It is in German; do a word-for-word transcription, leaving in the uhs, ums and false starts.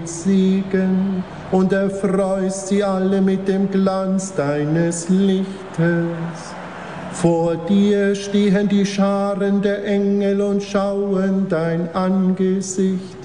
Segen und erfreust sie alle mit dem Glanz deines Lichtes. Vor dir stehen die Scharen der Engel und schauen dein Angesicht.